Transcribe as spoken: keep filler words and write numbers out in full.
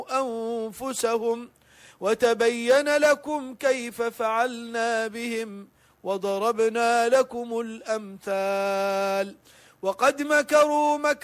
أنفسهم وتبين لكم كيف فعلنا بهم وضربنا لكم الأمثال وقد مكروا مكرا